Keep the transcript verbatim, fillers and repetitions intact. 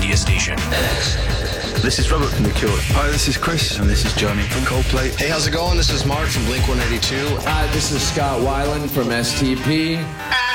media station. This is Robert from The Cure. Hi, this is Chris, and this is Johnny from Coldplay. Hey, how's it going? This is Mark from Blink one eighty-two. Hi, this is Scott Weiland from S T P.